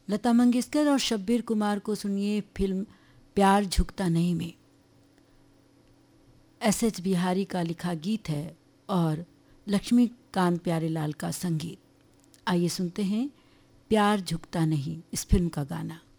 लता मंगेशकर और शब्बीर कुमार को सुनिए फिल्म प्यार झुकता नहीं में। एस.एच. बिहारी का लिखा गीत है और लक्ष्मीकांत प्यारेलाल का संगीत। आइए सुनते हैं प्यार झुकता नहीं, इस फिल्म का गाना।